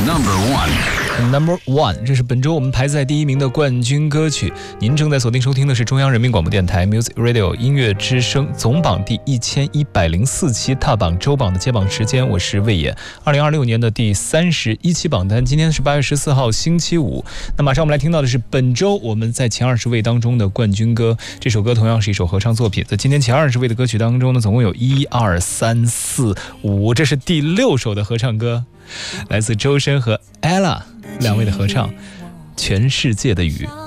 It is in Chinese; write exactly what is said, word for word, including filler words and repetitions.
Number one. Number one， 这是本周我们排在第一名的冠军歌曲。您正在锁定收听的是中央人民广播电台 Music Radio 音乐之声总榜第一千一百零四期踏榜周榜的揭榜时间，我是魏野。二零二六年的第三十一期榜单，今天是八月十四号星期五。那马上我们来听到的是本周我们在前二十位当中的冠军歌。这首歌同样是一首合唱作品，在今天前二十位的歌曲当中呢，总共有一二三四五，这是第六首的合唱歌。来自周深和 Ella 两位的合唱《全世界的雨》。